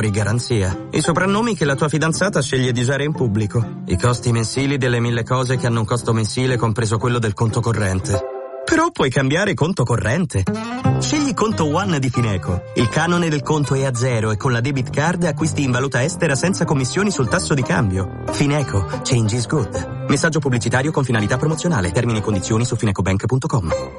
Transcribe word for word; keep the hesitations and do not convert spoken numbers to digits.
garanzia. I soprannomi che la tua fidanzata sceglie di usare in pubblico. I costi mensili delle mille cose che hanno un costo mensile compreso quello del conto corrente. Però puoi cambiare conto corrente. Scegli Conto One di Fineco. Il canone del conto è a zero e con la debit card acquisti in valuta estera senza commissioni sul tasso di cambio. Fineco. Change is good. Messaggio pubblicitario con finalità promozionale. Termini e condizioni su finecobank punto com.